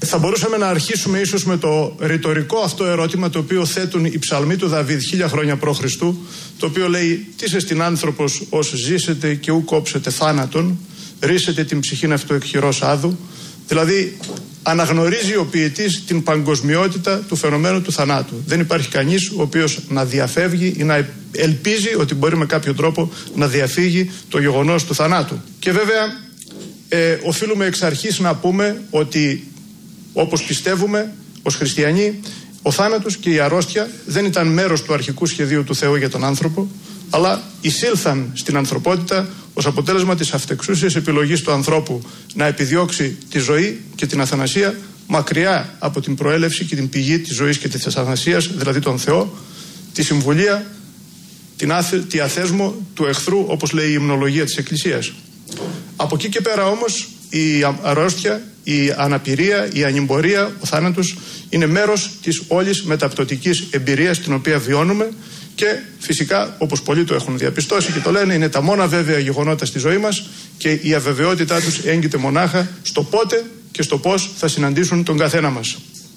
Θα μπορούσαμε να αρχίσουμε ίσως με το ρητορικό αυτό ερώτημα το οποίο θέτουν οι ψαλμοί του Δαβίδ 1000 χρόνια π.Χ., το οποίο λέει «Τι εστιν άνθρωπος ως ζήσετε και ου κόψετε θάνατον, ρίσετε την ψυχήν αυτού εκ χειρός άδου». Δηλαδή αναγνωρίζει ο ποιητής την παγκοσμιότητα του φαινομένου του θανάτου. Δεν υπάρχει κανείς ο οποίος να διαφεύγει ή να ελπίζει ότι μπορεί με κάποιο τρόπο να διαφύγει το γεγονός του θανάτου. Και βέβαια οφείλουμε εξ αρχής να πούμε ότι, όπως πιστεύουμε ως χριστιανοί, ο θάνατος και η αρρώστια δεν ήταν μέρος του αρχικού σχεδίου του Θεού για τον άνθρωπο, αλλά εισήλθαν στην ανθρωπότητα ως αποτέλεσμα της αυτεξούσιας επιλογής του ανθρώπου να επιδιώξει τη ζωή και την αθανασία μακριά από την προέλευση και την πηγή της ζωής και της αθανασίας, δηλαδή τον Θεό, τη συμβουλία, τη αθέσμο του εχθρού, όπως λέει η υμνολογία της Εκκλησίας. Από εκεί και πέρα όμως η αρρώστια, η αναπηρία, η ανημπορία, ο θάνατος είναι μέρος της όλης μεταπτωτικής εμπειρίας την οποία βιώνουμε και φυσικά, όπως πολλοί το έχουν διαπιστώσει και το λένε, είναι τα μόνα βέβαια γεγονότα στη ζωή μας και η αβεβαιότητά τους έγκυται μονάχα στο πότε και στο πώς θα συναντήσουν τον καθένα μας.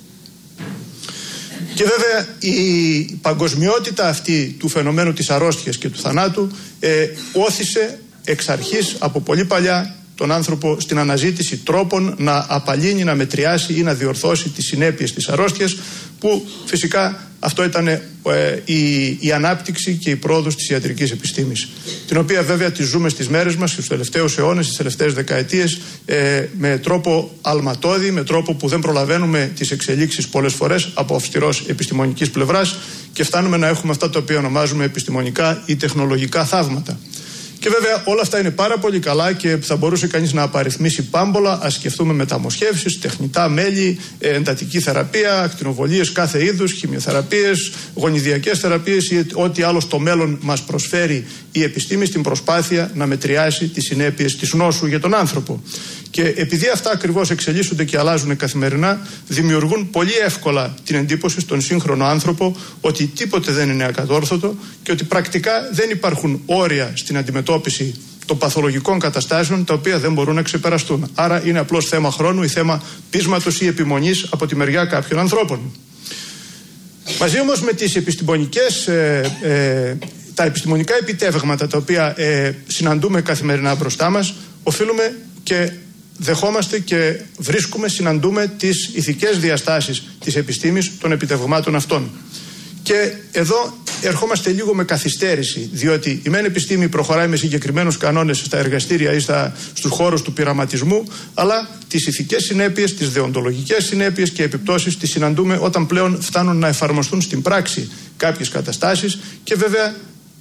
Και βέβαια η παγκοσμιότητα αυτή του φαινομένου της αρρώστιας και του θανάτου όθησε εξ αρχής από πολύ παλιά τον άνθρωπο στην αναζήτηση τρόπων να απαλύνει, να μετριάσει ή να διορθώσει τις συνέπειες της αρρώστιας, που φυσικά αυτό ήταν η ανάπτυξη και η πρόοδος της ιατρικής επιστήμης, την οποία βέβαια τη ζούμε στις μέρες μας, στους τελευταίους αιώνες, στις τελευταίες δεκαετίες, με τρόπο αλματώδη, με τρόπο που δεν προλαβαίνουμε τις εξελίξεις πολλές φορές από αυστηρός επιστημονικής πλευράς και φτάνουμε να έχουμε αυτά τα οποία ονομάζουμε επιστημονικά ή τεχνολογικά θαύματα. Και βέβαια όλα αυτά είναι πάρα πολύ καλά και θα μπορούσε κανείς να απαριθμίσει πάμπολα. Ας σκεφτούμε μεταμοσχεύσεις, τεχνητά μέλη, εντατική θεραπεία, ακτινοβολίες κάθε είδους, χημειοθεραπείες, γονιδιακές θεραπείες ή ό,τι άλλο στο μέλλον μας προσφέρει η επιστήμη στην προσπάθεια να μετριάσει τις συνέπειες της νόσου για τον άνθρωπο. Και επειδή αυτά ακριβώς εξελίσσονται και αλλάζουν καθημερινά, δημιουργούν πολύ εύκολα την εντύπωση στον σύγχρονο άνθρωπο ότι τίποτε δεν είναι ακατόρθωτο και ότι πρακτικά δεν υπάρχουν όρια στην αντιμετώπιση των παθολογικών καταστάσεων τα οποία δεν μπορούν να ξεπεραστούν. Άρα είναι απλώς θέμα χρόνου ή θέμα πείσματος ή επιμονής από τη μεριά κάποιων ανθρώπων. Μαζί όμως με τις τα επιστημονικά επιτεύγματα τα οποία συναντούμε καθημερινά μπροστά μας, οφείλουμε και δεχόμαστε και συναντούμε τις ηθικές διαστάσεις της επιστήμης των επιτευγμάτων αυτών. Και εδώ ερχόμαστε λίγο με καθυστέρηση, διότι η μεν επιστήμη προχωράει με συγκεκριμένους κανόνες στα εργαστήρια ή στους χώρους του πειραματισμού, αλλά τις ηθικές συνέπειες, τις δεοντολογικές συνέπειες και επιπτώσεις τις συναντούμε όταν πλέον φτάνουν να εφαρμοστούν στην πράξη κάποιες καταστάσεις και βέβαια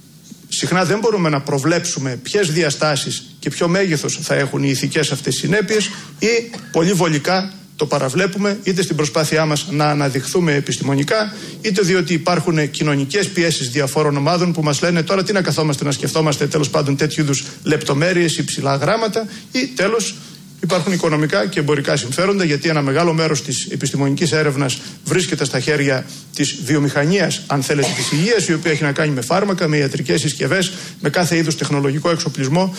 συχνά δεν μπορούμε να προβλέψουμε ποιες διαστάσεις και ποιο μέγεθος θα έχουν οι ηθικές αυτές συνέπειες ή πολύ βολικά το παραβλέπουμε είτε στην προσπάθειά μας να αναδειχθούμε επιστημονικά είτε διότι υπάρχουν κοινωνικές πιέσεις διαφόρων ομάδων που μας λένε τώρα τι να καθόμαστε να σκεφτόμαστε τέλος πάντων τέτοιου είδους λεπτομέρειες ή ψηλά γράμματα ή τέλος υπάρχουν οικονομικά και εμπορικά συμφέροντα γιατί ένα μεγάλο μέρος της επιστημονικής έρευνας βρίσκεται στα χέρια της βιομηχανίας, αν θέλετε, της υγείας, η οποία έχει να κάνει με φάρμακα, με ιατρικές συσκευές, με κάθε είδους τεχνολογικό εξοπλισμό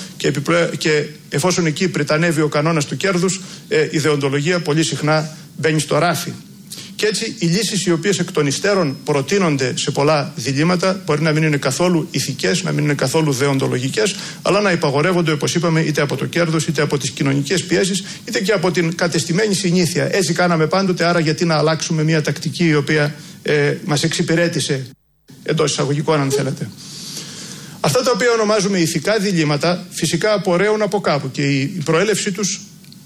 και εφόσον εκεί πριτανεύει ο κανόνας του κέρδους, η δεοντολογία πολύ συχνά μπαίνει στο ράφι. Και έτσι οι λύσεις οι οποίες εκ των υστέρων προτείνονται σε πολλά διλήμματα μπορεί να μην είναι καθόλου ηθικές, να μην είναι καθόλου δεοντολογικές, αλλά να υπαγορεύονται, όπως είπαμε, είτε από το κέρδος, είτε από τις κοινωνικές πιέσεις, είτε και από την κατεστημένη συνήθεια. Έτσι κάναμε πάντοτε, άρα γιατί να αλλάξουμε μια τακτική η οποία μας εξυπηρέτησε, εντός εισαγωγικών αν θέλετε. Αυτά τα οποία ονομάζουμε ηθικά διλήμματα φυσικά απορρέουν από κάπου και η προέλευσή τους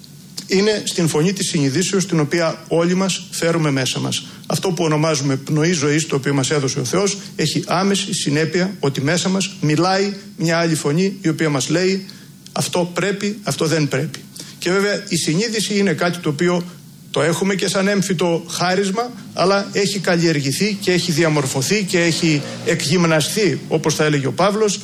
είναι στην φωνή της συνειδήσεως την οποία όλοι μας φέρουμε μέσα μας. Αυτό που ονομάζουμε πνοή ζωής, το οποίο μας έδωσε ο Θεός, έχει άμεση συνέπεια ότι μέσα μας μιλάει μια άλλη φωνή η οποία μας λέει αυτό πρέπει, αυτό δεν πρέπει. Και βέβαια η συνείδηση είναι κάτι το οποίο το έχουμε και σαν έμφυτο χάρισμα, αλλά έχει καλλιεργηθεί και έχει διαμορφωθεί και έχει εκγυμναστεί, όπως θα έλεγε ο Παύλος,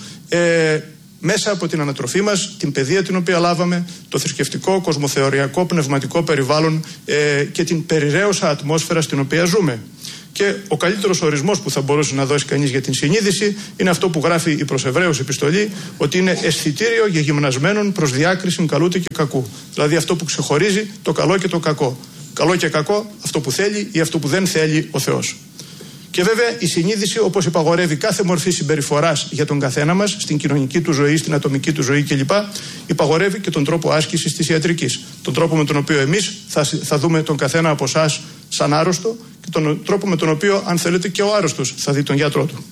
μέσα από την ανατροφή μας, την παιδεία την οποία λάβαμε, το θρησκευτικό, κοσμοθεωριακό, πνευματικό περιβάλλον και την περιραίωσα ατμόσφαιρα στην οποία ζούμε. Και ο καλύτερος ορισμός που θα μπορούσε να δώσει κανείς για την συνείδηση είναι αυτό που γράφει η προς Εβραίους επιστολή, ότι είναι αισθητήριο γεγυμνασμένων προς διάκριση καλούτε και κακού. Δηλαδή αυτό που ξεχωρίζει το καλό και το κακό. Καλό και κακό, αυτό που θέλει ή αυτό που δεν θέλει ο Θεός. Και βέβαια η συνείδηση, όπως υπαγορεύει κάθε μορφή συμπεριφοράς για τον καθένα μας, στην κοινωνική του ζωή, στην ατομική του ζωή κλπ., υπαγορεύει και τον τρόπο άσκησης της ιατρικής. Τον τρόπο με τον οποίο εμείς θα δούμε τον καθένα από εσάς σαν άρρωστο και τον τρόπο με τον οποίο, αν θέλετε, και ο άρρωστος θα δει τον γιατρό του.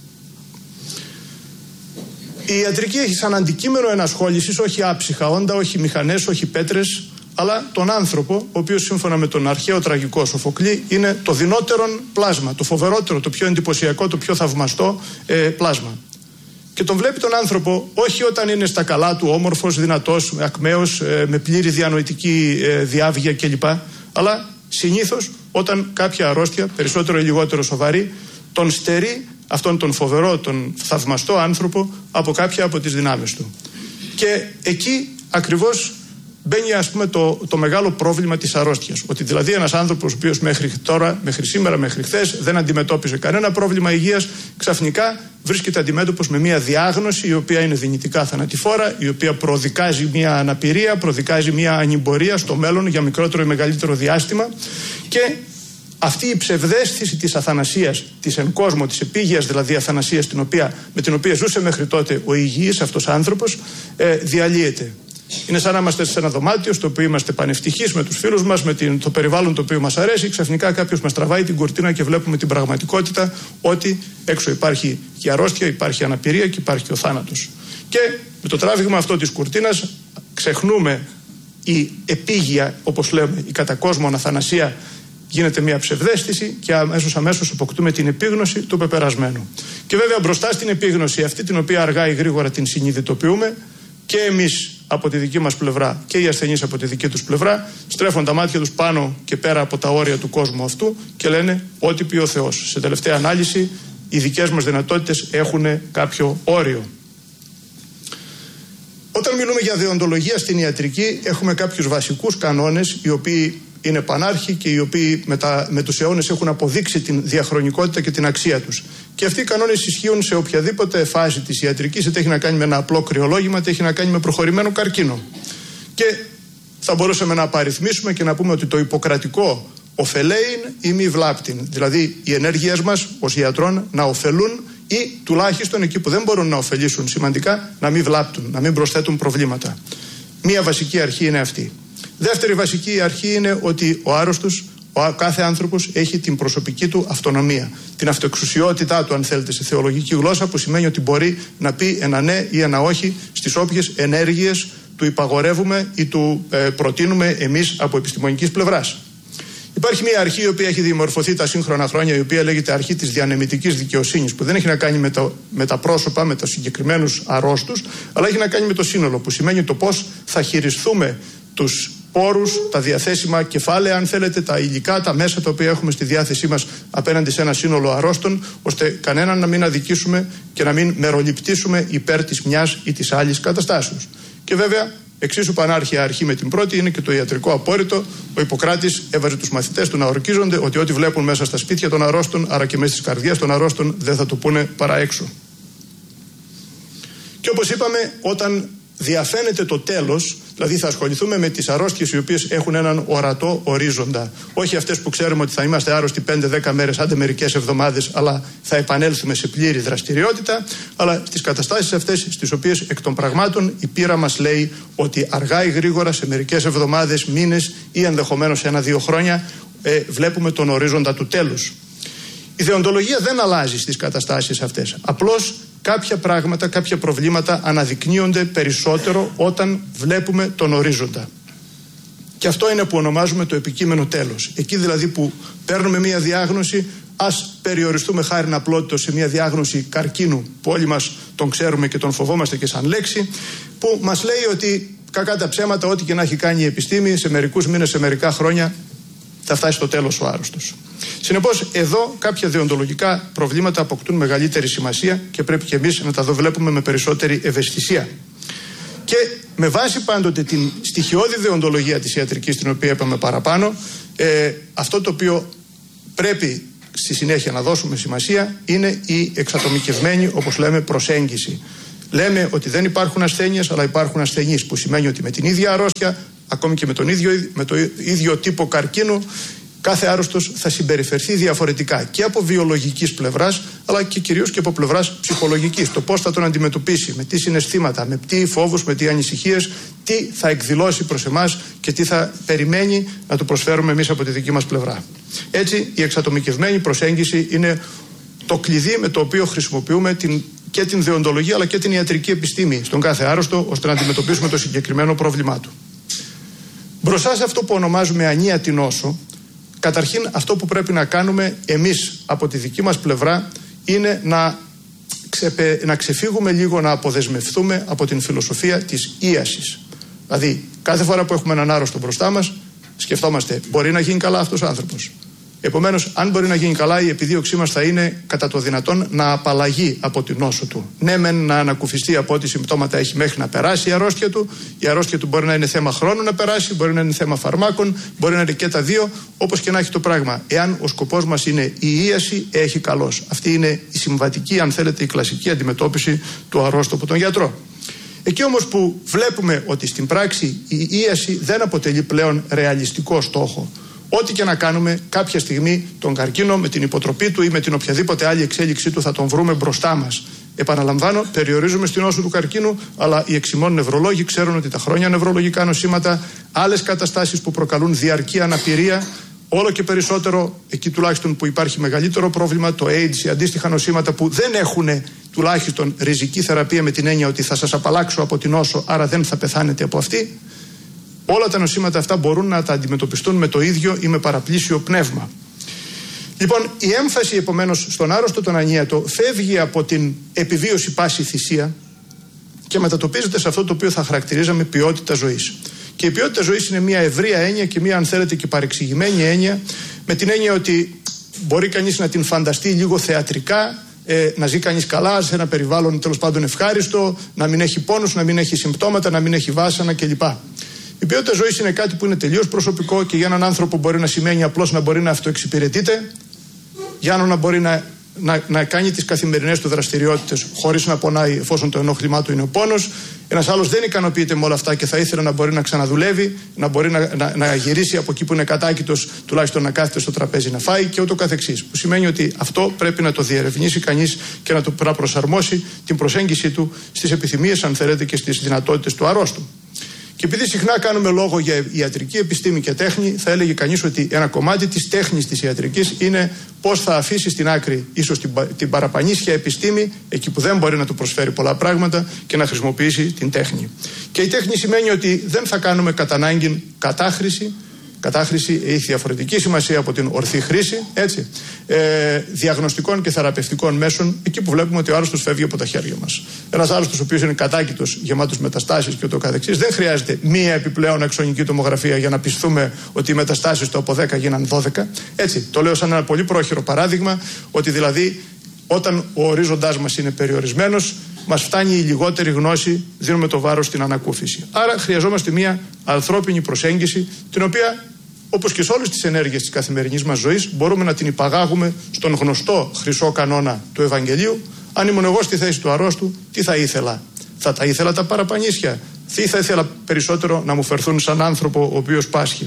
Η ιατρική έχει σαν αντικείμενο ενασχόλησης όχι άψυχα όντα, όχι μηχανές, όχι πέτρες, αλλά τον άνθρωπο, ο οποίος σύμφωνα με τον αρχαίο τραγικό Σοφοκλή είναι το δεινότερον πλάσμα, το φοβερότερο, το πιο εντυπωσιακό, το πιο θαυμαστό πλάσμα. Και τον βλέπει τον άνθρωπο όχι όταν είναι στα καλά του, όμορφος, δυνατός, ακμαίος, με πλήρη διανοητική διάβγεια κλπ. Αλλά συνήθως όταν κάποια αρρώστια, περισσότερο ή λιγότερο σοβαρή, τον στερεί αυτόν τον φοβερό, τον θαυμαστό άνθρωπο από κάποια από τις δυνάμεις του. Και εκεί ακριβώς μπαίνει, ας πούμε, το μεγάλο πρόβλημα της αρρώστιας. Ότι δηλαδή ένας άνθρωπος ο οποίος μέχρι τώρα, μέχρι σήμερα, μέχρι χθες δεν αντιμετώπιζε κανένα πρόβλημα υγείας, ξαφνικά βρίσκεται αντιμέτωπος με μια διάγνωση η οποία είναι δυνητικά θανατηφόρα, η οποία προδικάζει μια αναπηρία, προδικάζει μια ανημπορία στο μέλλον για μικρότερο ή μεγαλύτερο διάστημα. Και αυτή η ψευδαίσθηση της αθανασίας, της εν κόσμο, της επίγειας δηλαδή αθανασίας με την οποία ζούσε μέχρι τότε ο υγιής αυτός άνθρωπος, διαλύεται. Είναι σαν να είμαστε σε ένα δωμάτιο στο οποίο είμαστε πανευτυχείς με τους φίλους μας, με το περιβάλλον το οποίο μας αρέσει. Ξαφνικά κάποιος μας τραβάει την κουρτίνα και βλέπουμε την πραγματικότητα ότι έξω υπάρχει και αρρώστια, υπάρχει αναπηρία και υπάρχει και ο θάνατος. Και με το τράβηγμα αυτό της κουρτίνας ξεχνούμε η επίγεια, όπως λέμε, η κατά κόσμον αθανασία γίνεται μια ψευδαίσθηση και αμέσως αποκτούμε την επίγνωση του πεπερασμένου. Και βέβαια μπροστά στην επίγνωση αυτή, την οποία αργά ή γρήγορα την συνειδητοποιούμε, και εμείς από τη δική μας πλευρά και οι ασθενείς από τη δική τους πλευρά στρέφουν τα μάτια τους πάνω και πέρα από τα όρια του κόσμου αυτού και λένε ό,τι πει ο Θεός. Σε τελευταία ανάλυση οι δικές μας δυνατότητες έχουν κάποιο όριο. Όταν μιλούμε για δεοντολογία στην ιατρική έχουμε κάποιους βασικούς κανόνες οι οποίοι είναι πανάρχοι και οι οποίοι με τους αιώνες έχουν αποδείξει την διαχρονικότητα και την αξία τους. Και αυτοί οι κανόνες ισχύουν σε οποιαδήποτε φάση της ιατρικής, είτε έχει να κάνει με ένα απλό κρυολόγημα, είτε έχει να κάνει με προχωρημένο καρκίνο. Και θα μπορούσαμε να απαριθμίσουμε και να πούμε ότι το ιπποκρατικό ωφελέειν ή μη βλάπτην, δηλαδή οι ενέργειες μας ως ιατρών να ωφελούν ή τουλάχιστον εκεί που δεν μπορούν να ωφελήσουν σημαντικά να μην βλάπτουν, να μην προσθέτουν προβλήματα. Μία βασική αρχή είναι αυτή. Δεύτερη βασική αρχή είναι ότι ο άρρωστος, κάθε άνθρωπος έχει την προσωπική του αυτονομία. Την αυτοεξουσιότητά του, αν θέλετε, σε θεολογική γλώσσα, που σημαίνει ότι μπορεί να πει ένα ναι ή ένα όχι στις όποιες ενέργειες του υπαγορεύουμε ή του προτείνουμε εμείς από επιστημονικής πλευράς. Υπάρχει μια αρχή η οποία έχει διαμορφωθεί τα σύγχρονα χρόνια, η οποία λέγεται αρχή της διανεμητικής δικαιοσύνης, που δεν έχει να κάνει με τα πρόσωπα, με τους συγκεκριμένους αρρώστους, αλλά έχει να κάνει με το σύνολο, που σημαίνει το πώς θα χειριστούμε τους πόρους, τα διαθέσιμα κεφάλαια, αν θέλετε, τα υλικά, τα μέσα τα οποία έχουμε στη διάθεσή μας απέναντι σε ένα σύνολο αρρώστων, ώστε κανέναν να μην αδικήσουμε και να μην μεροληπτήσουμε υπέρ της μιας ή της άλλης καταστάσεως. Και βέβαια, εξίσου πανάρχια αρχή με την πρώτη είναι και το ιατρικό απόρριτο. Ο Ιπποκράτης έβαζε τους μαθητές του να ορκίζονται ότι ό,τι βλέπουν μέσα στα σπίτια των αρρώστων, άρα και μέσα στις καρδιές των αρρώστων, δεν θα το πούνε παρά έξω. Και όπως είπαμε, όταν διαφαίνεται το τέλος, δηλαδή θα ασχοληθούμε με τις αρρώστιες οι οποίες έχουν έναν ορατό ορίζοντα. Όχι αυτές που ξέρουμε ότι θα είμαστε άρρωστοι 5-10 μέρες, άντε μερικές εβδομάδες, αλλά θα επανέλθουμε σε πλήρη δραστηριότητα, αλλά στις καταστάσεις αυτές στις οποίες εκ των πραγμάτων η πείρα μας λέει ότι αργά ή γρήγορα σε μερικές εβδομάδες, μήνες ή ενδεχομένως σε 1-2 χρόνια βλέπουμε τον ορίζοντα του τέλους. Η δεοντολογία δεν αλλάζει στις καταστάσεις αυτές. Απλώς κάποια πράγματα, κάποια προβλήματα αναδεικνύονται περισσότερο όταν βλέπουμε τον ορίζοντα. Και αυτό είναι που ονομάζουμε το επικείμενο τέλος. Εκεί δηλαδή που παίρνουμε μια διάγνωση, ας περιοριστούμε χάριν απλότητος σε μια διάγνωση καρκίνου που όλοι μας τον ξέρουμε και τον φοβόμαστε και σαν λέξη, που μας λέει ότι κακά τα ψέματα, ό,τι και να έχει κάνει η επιστήμη, σε μερικούς μήνες, σε μερικά χρόνια θα φτάσει στο τέλος ο άρρωστος. Συνεπώς, εδώ κάποια δεοντολογικά προβλήματα αποκτούν μεγαλύτερη σημασία και πρέπει και εμείς να τα βλέπουμε με περισσότερη ευαισθησία. Και με βάση πάντοτε την στοιχειώδη δεοντολογία της ιατρικής, την οποία είπαμε παραπάνω, αυτό το οποίο πρέπει στη συνέχεια να δώσουμε σημασία είναι η εξατομικευμένη, όπως λέμε, προσέγγιση. Λέμε ότι δεν υπάρχουν ασθένειες, αλλά υπάρχουν ασθενείς, που σημαίνει ότι με την ίδια αρρώστια ακόμη και με το ίδιο τύπο καρκίνου, κάθε άρρωστος θα συμπεριφερθεί διαφορετικά και από βιολογικής πλευράς, αλλά και κυρίως και από πλευράς ψυχολογικής. Το πώς θα τον αντιμετωπίσει, με τι συναισθήματα, με τι φόβους, με τι ανησυχίες, τι θα εκδηλώσει προς εμάς και τι θα περιμένει να του προσφέρουμε εμείς από τη δική μας πλευρά. Έτσι, η εξατομικευμένη προσέγγιση είναι το κλειδί με το οποίο χρησιμοποιούμε και την δεοντολογία αλλά και την ιατρική επιστήμη στον κάθε άρρωστο, ώστε να αντιμετωπίσουμε το συγκεκριμένο πρόβλημά του. Μπροστά σε αυτό που ονομάζουμε ανίατη νόσο, καταρχήν αυτό που πρέπει να κάνουμε εμείς από τη δική μας πλευρά είναι να ξεφύγουμε λίγο, να αποδεσμευτούμε από την φιλοσοφία της ίασης. Δηλαδή, κάθε φορά που έχουμε έναν άρρωστο μπροστά μας, σκεφτόμαστε, μπορεί να γίνει καλά αυτός ο άνθρωπος. Επομένως, αν μπορεί να γίνει καλά, η επιδίωξή μας θα είναι κατά το δυνατόν να απαλλαγεί από την νόσο του. Ναι, μεν να ανακουφιστεί από ό,τι συμπτώματα έχει μέχρι να περάσει η αρρώστια του. Η αρρώστια του μπορεί να είναι θέμα χρόνου να περάσει, μπορεί να είναι θέμα φαρμάκων, μπορεί να είναι και τα δύο. Όπως και να έχει το πράγμα. Εάν ο σκοπός μας είναι η ίαση, έχει καλώς. Αυτή είναι η συμβατική, αν θέλετε, η κλασική αντιμετώπιση του αρρώστου από τον γιατρό. Εκεί όμως που βλέπουμε ότι στην πράξη η ίαση δεν αποτελεί πλέον ρεαλιστικό στόχο. Ό,τι και να κάνουμε, κάποια στιγμή τον καρκίνο με την υποτροπή του ή με την οποιαδήποτε άλλη εξέλιξή του θα τον βρούμε μπροστά μας. Επαναλαμβάνω, περιορίζουμε στην νόσο του καρκίνου, αλλά οι εξημών νευρολόγοι ξέρουν ότι τα χρόνια νευρολογικά νοσήματα, άλλες καταστάσεις που προκαλούν διαρκή αναπηρία, όλο και περισσότερο, εκεί τουλάχιστον που υπάρχει μεγαλύτερο πρόβλημα, το AIDS, οι αντίστοιχα νοσήματα που δεν έχουν τουλάχιστον ριζική θεραπεία με την έννοια ότι θα σας απαλλάξω από την νόσο, άρα δεν θα πεθάνετε από αυτή. Όλα τα νοσήματα αυτά μπορούν να τα αντιμετωπιστούν με το ίδιο ή με παραπλήσιο πνεύμα. Λοιπόν, η έμφαση επομένως στον άρρωστο τον ανίατο φεύγει από την επιβίωση πάση θυσία και μετατοπίζεται σε αυτό το οποίο θα χαρακτηρίζαμε ποιότητα ζωής. Και η ποιότητα ζωής είναι μια ευρεία έννοια και μια, αν θέλετε, και παρεξηγημένη έννοια, με την έννοια ότι μπορεί κανείς να την φανταστεί λίγο θεατρικά, να ζει κανείς καλά σε ένα περιβάλλον τέλος πάντων ευχάριστο, να μην έχει πόνους, να μην έχει συμπτώματα, να μην έχει βάσανα κλπ. Η ποιότητα ζωής είναι κάτι που είναι τελείως προσωπικό και για έναν άνθρωπο μπορεί να σημαίνει απλώς να μπορεί να αυτοεξυπηρετείται, για να μπορεί να κάνει τις καθημερινές του δραστηριότητες χωρίς να πονάει, εφόσον το ενόχλημά του είναι ο πόνος. Ένας άλλος δεν ικανοποιείται με όλα αυτά και θα ήθελε να μπορεί να ξαναδουλεύει, να μπορεί να γυρίσει από εκεί που είναι κατάκητος, τουλάχιστον να κάθεται στο τραπέζι να φάει και ούτω καθεξής. Που σημαίνει ότι αυτό πρέπει να το διερευνήσει κανείς και να προσαρμόσει την προσέγγιση του στις επιθυμίες, αν θέλετε, και στις δυνατότητες του αρρώστου. Και επειδή συχνά κάνουμε λόγο για ιατρική επιστήμη και τέχνη, θα έλεγε κανείς ότι ένα κομμάτι της τέχνης της ιατρικής είναι πώς θα αφήσει στην άκρη ίσως την παραπανίσια επιστήμη, εκεί που δεν μπορεί να του προσφέρει πολλά πράγματα, και να χρησιμοποιήσει την τέχνη. Και η τέχνη σημαίνει ότι δεν θα κάνουμε κατά ανάγκη κατάχρηση. Κατάχρηση έχει διαφορετική σημασία από την ορθή χρήση, έτσι, διαγνωστικών και θεραπευτικών μέσων, εκεί που βλέπουμε ότι ο άρρωστος φεύγει από τα χέρια μας. Ένας άρρωστος ο οποίος είναι κατάκητος, γεμάτος μεταστάσεις και ούτω καθεξής, δεν χρειάζεται μία επιπλέον αξονική τομογραφία για να πισθούμε ότι οι μεταστάσεις του από 10 γίναν 12. Έτσι, το λέω σαν ένα πολύ πρόχειρο παράδειγμα, ότι δηλαδή όταν ο ορίζοντάς μας είναι περιορισμένος, μας φτάνει η λιγότερη γνώση, δίνουμε το βάρος στην ανακούφιση. Άρα χρειαζόμαστε μια ανθρώπινη προσέγγιση, την οποία, όπως και σε όλες τις ενέργειες της καθημερινής μας ζωής, μπορούμε να την υπαγάγουμε στον γνωστό χρυσό κανόνα του Ευαγγελίου. Αν ήμουν εγώ στη θέση του αρρώστου, τι θα ήθελα? Θα τα ήθελα τα παραπανίσια? Τι θα ήθελα περισσότερο να μου φερθούν σαν άνθρωπο ο οποίος πάσχει?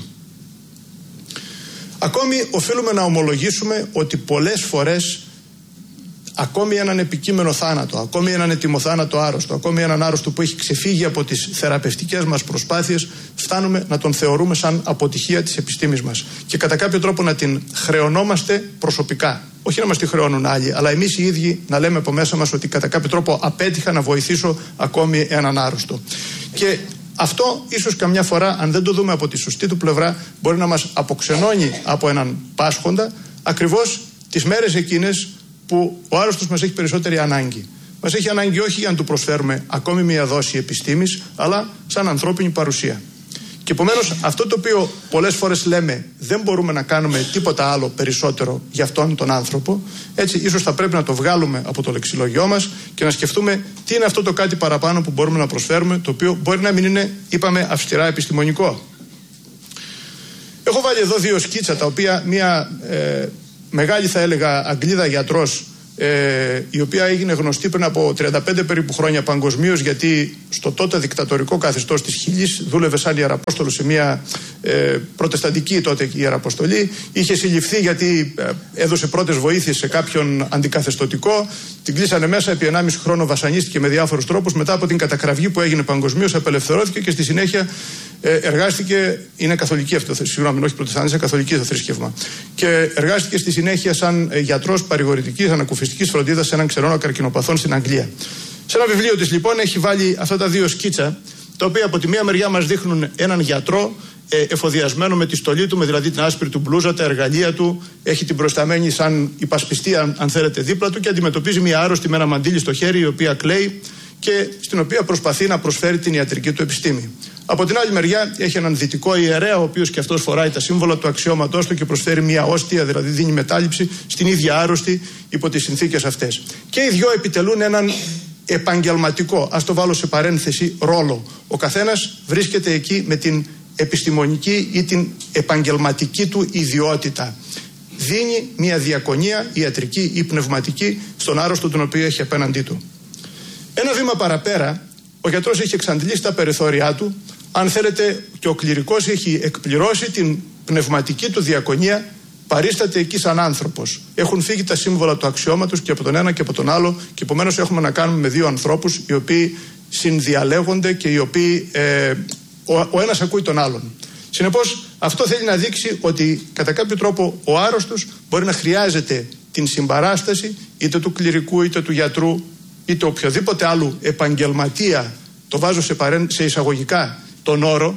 Ακόμη οφείλουμε να ομολογήσουμε ότι πολλές φορές ακόμη έναν επικείμενο θάνατο, ακόμη έναν ετοιμοθάνατο άρρωστο, ακόμη έναν άρρωστο που έχει ξεφύγει από τις θεραπευτικές μας προσπάθειες, φτάνουμε να τον θεωρούμε σαν αποτυχία της επιστήμης μας και κατά κάποιο τρόπο να την χρεωνόμαστε προσωπικά. Όχι να μας τη χρεώνουν άλλοι, αλλά εμείς οι ίδιοι να λέμε από μέσα μας ότι κατά κάποιο τρόπο απέτυχα να βοηθήσω ακόμη έναν άρρωστο. Και αυτό ίσως καμιά φορά, αν δεν το δούμε από τη σωστή του πλευρά, μπορεί να μας αποξενώνει από έναν πάσχοντα ακριβώς τις μέρες εκείνες που ο άρρωστος μας έχει περισσότερη ανάγκη. Μας έχει ανάγκη όχι για να του προσφέρουμε ακόμη μια δόση επιστήμης, αλλά σαν ανθρώπινη παρουσία. Και επομένως αυτό το οποίο πολλές φορές λέμε, δεν μπορούμε να κάνουμε τίποτα άλλο περισσότερο για αυτόν τον άνθρωπο, έτσι ίσως θα πρέπει να το βγάλουμε από το λεξιλόγιό μας και να σκεφτούμε τι είναι αυτό το κάτι παραπάνω που μπορούμε να προσφέρουμε, το οποίο μπορεί να μην είναι, είπαμε, αυστηρά επιστημονικό. Έχω βάλει εδώ δύο σκίτσα, τα οποία μια μεγάλη, θα έλεγα, Αγγλίδα γιατρός η οποία έγινε γνωστή πριν από 35 περίπου χρόνια παγκοσμίως, γιατί στο τότε δικτατορικό καθεστώς της Χιλής δούλευε σαν ιεραπόστολος σε μια προτεσταντική τότε ιεραποστολή. Είχε συλληφθεί γιατί έδωσε πρώτες βοήθειες σε κάποιον αντικαθεστωτικό. Την κλείσανε μέσα, επί 1,5 χρόνο βασανίστηκε με διάφορους τρόπους. Μετά από την κατακραυγή που έγινε παγκοσμίως, απελευθερώθηκε και στη συνέχεια εργάστηκε. Είναι καθολική αυτό, συγγνώμη, όχι προτεσταντική, καθολική το θρήσκευμα. Και εργάστηκε στη συνέχεια σαν γιατρός παρηγορητικής ανακουφιστικής φροντίδας σε έναν ξερόνο καρκινοπαθών στην Αγγλία. Σε ένα βιβλίο της λοιπόν έχει βάλει αυτά τα δύο σκίτσα, τα οποία από τη μία μεριά μας δείχνουν έναν γιατρό εφοδιασμένο με τη στολή του, με δηλαδή την άσπρη του μπλούζα, τα εργαλεία του, έχει την προσταμένη σαν υπασπιστή, αν θέλετε, δίπλα του, και αντιμετωπίζει μια άρρωστη με ένα μαντίλι στο χέρι, η οποία κλαίει και στην οποία προσπαθεί να προσφέρει την ιατρική του επιστήμη. Από την άλλη μεριά έχει έναν δυτικό ιερέα, ο οποίος και αυτός φοράει τα σύμβολα του αξιώματός του και προσφέρει μια όστια, δηλαδή δίνει μετάληψη στην ίδια άρρωστη υπό τις συνθήκες αυτές. Και οι δυο επιτελούν έναν επαγγελματικό, ας το βάλω σε παρένθεση, ρόλο. Ο καθένας βρίσκεται εκεί με την επιστημονική ή την επαγγελματική του ιδιότητα. Δίνει μια διακονία ιατρική ή πνευματική στον άρρωστο τον οποίο έχει απέναντί του. Ένα βήμα παραπέρα, ο γιατρός έχει εξαντλήσει τα περιθώριά του, αν θέλετε, και ο κληρικός έχει εκπληρώσει την πνευματική του διακονία, παρίσταται εκεί σαν άνθρωπος. Έχουν φύγει τα σύμβολα του αξιώματος και από τον ένα και από τον άλλο, και επομένως έχουμε να κάνουμε με δύο ανθρώπους οι οποίοι συνδιαλέγονται και οι οποίοι ο ένας ακούει τον άλλον. Συνεπώς, αυτό θέλει να δείξει ότι κατά κάποιο τρόπο ο άρρωστος μπορεί να χρειάζεται την συμπαράσταση είτε του κληρικού είτε του γιατρού είτε οποιοδήποτε άλλου επαγγελματία, το βάζω σε εισαγωγικά τον όρο,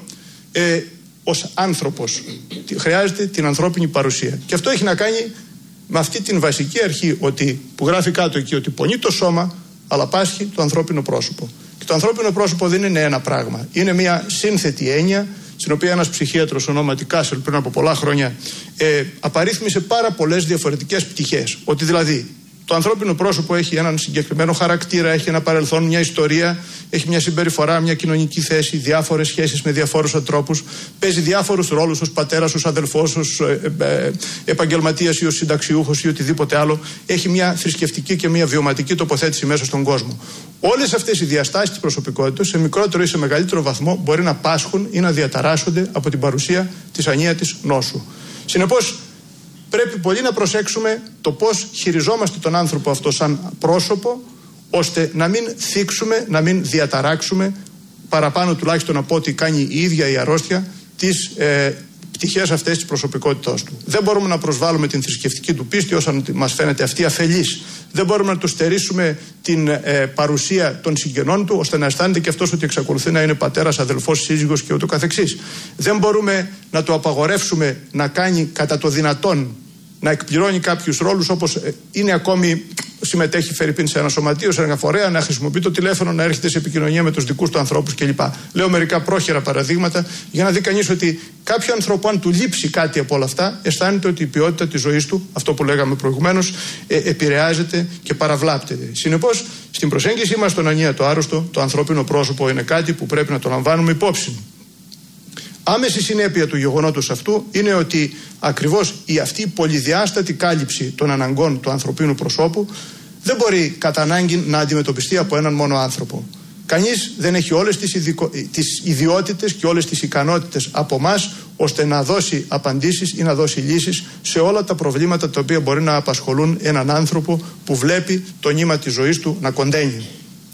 ως άνθρωπος. Χρειάζεται την ανθρώπινη παρουσία. Και αυτό έχει να κάνει με αυτή την βασική αρχή που γράφει κάτω εκεί, ότι πονεί το σώμα αλλά πάσχει το ανθρώπινο πρόσωπο. Και το ανθρώπινο πρόσωπο δεν είναι ένα πράγμα. Είναι μια σύνθετη έννοια, στην οποία ένας ψυχίατρος ονόματι Κάσελ πριν από πολλά χρόνια απαρίθμησε πάρα πολλές διαφορετικές πτυχές. Ότι δηλαδή το ανθρώπινο πρόσωπο έχει έναν συγκεκριμένο χαρακτήρα, έχει ένα παρελθόν, μια ιστορία, έχει μια συμπεριφορά, μια κοινωνική θέση, διάφορες σχέσεις με διαφόρους ανθρώπους, παίζει διάφορους ρόλους ως πατέρας, ως αδελφός, ως επαγγελματίας ή ως συνταξιούχος ή οτιδήποτε άλλο. Έχει μια θρησκευτική και μια βιωματική τοποθέτηση μέσα στον κόσμο. Όλες αυτές οι διαστάσεις της προσωπικότητας, σε μικρότερο ή σε μεγαλύτερο βαθμό, μπορεί να πάσχουν ή να διαταράσσονται από την παρουσία της ανίατης νόσου. Συνεπώς, πρέπει πολύ να προσέξουμε το πώς χειριζόμαστε τον άνθρωπο αυτό σαν πρόσωπο, ώστε να μην θίξουμε, να μην διαταράξουμε, παραπάνω τουλάχιστον από ό,τι κάνει η ίδια η αρρώστια, τις πτυχές αυτές της προσωπικότητάς του. Δεν μπορούμε να προσβάλλουμε την θρησκευτική του πίστη όσον μας φαίνεται αυτή αφελής. Δεν μπορούμε να του στερήσουμε την παρουσία των συγγενών του, ώστε να αισθάνεται και αυτός ότι εξακολουθεί να είναι πατέρας, αδελφός, σύζυγος και ούτω καθεξής. Δεν μπορούμε να του απαγορεύσουμε να κάνει κατά το δυνατόν, να εκπληρώνει κάποιους ρόλους, όπως είναι ακόμη, συμμετέχει φερειπίν σε ένα σωματείο, σε ένα φορέα, να χρησιμοποιεί το τηλέφωνο, να έρχεται σε επικοινωνία με τους δικούς του ανθρώπους κλπ. Λέω μερικά πρόχειρα παραδείγματα για να δει κανείς ότι κάποιο άνθρωπο, αν του λείψει κάτι από όλα αυτά, αισθάνεται ότι η ποιότητα της ζωής του, αυτό που λέγαμε προηγουμένως, επηρεάζεται και παραβλάπτεται. Συνεπώς, στην προσέγγιση μας στον ανίατο άρρωστο, το ανθρώπινο πρόσωπο είναι κάτι που πρέπει να το λαμβάνουμε υπόψη. Άμεση συνέπεια του γεγονότος αυτού είναι ότι ακριβώς αυτή η πολυδιάστατη κάλυψη των αναγκών του ανθρωπίνου προσώπου δεν μπορεί κατά ανάγκη να αντιμετωπιστεί από έναν μόνο άνθρωπο. Κανείς δεν έχει όλες τις ιδιότητες και όλες τις ικανότητες από εμάς ώστε να δώσει απαντήσεις ή να δώσει λύσεις σε όλα τα προβλήματα τα οποία μπορεί να απασχολούν έναν άνθρωπο που βλέπει το νήμα της ζωής του να κοντένει.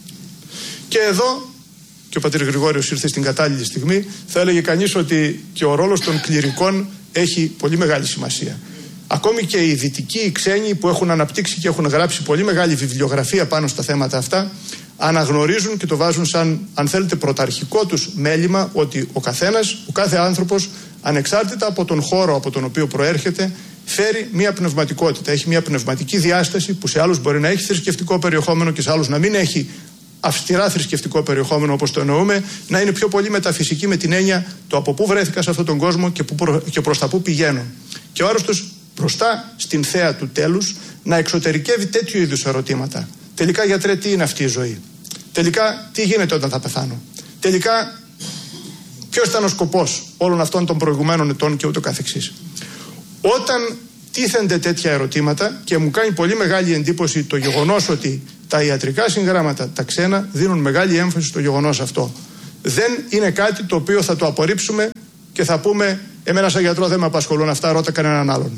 Και εδώ, και ο πατήρ Γρηγόριος ήρθε στην κατάλληλη στιγμή, θα έλεγε κανείς ότι και ο ρόλος των κληρικών έχει πολύ μεγάλη σημασία. Ακόμη και οι δυτικοί, οι ξένοι που έχουν αναπτύξει και έχουν γράψει πολύ μεγάλη βιβλιογραφία πάνω στα θέματα αυτά, αναγνωρίζουν και το βάζουν σαν, αν θέλετε, πρωταρχικό τους μέλημα, ότι ο καθένας, ο κάθε άνθρωπος, ανεξάρτητα από τον χώρο από τον οποίο προέρχεται, φέρει μια πνευματικότητα, έχει μια πνευματική διάσταση που σε άλλους μπορεί να έχει θρησκευτικό περιεχόμενο και σε άλλους να μην έχει αυστηρά θρησκευτικό περιεχόμενο όπως το εννοούμε, να είναι πιο πολύ μεταφυσική με την έννοια το από πού βρέθηκα σε αυτόν τον κόσμο και προς τα πού πηγαίνω. Και ο άρρωστος μπροστά στην θέα του τέλους να εξωτερικεύει τέτοιου είδους ερωτήματα. Τελικά, γιατρέ, τι είναι αυτή η ζωή? Τελικά, τι γίνεται όταν θα πεθάνω? Τελικά, ποιος ήταν ο σκοπός όλων αυτών των προηγουμένων ετών και ούτω καθεξής? Όταν τίθενται τέτοια ερωτήματα και μου κάνει πολύ μεγάλη εντύπωση το γεγονός ότι τα ιατρικά συγγράμματα, τα ξένα, δίνουν μεγάλη έμφαση στο γεγονός αυτό. Δεν είναι κάτι το οποίο θα το απορρίψουμε και θα πούμε εμένα σαν γιατρό δεν με απασχολούν αυτά, ρώτα κανέναν άλλον.